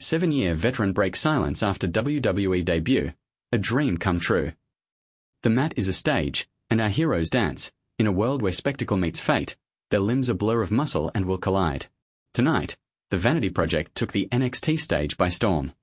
7-year veteran breaks silence after WWE debut. A dream come true. The mat is a stage, and our heroes dance. In a world where spectacle meets fate, their limbs a blur of muscle and will collide. Tonight, the Vanity Project took the NXT stage by storm.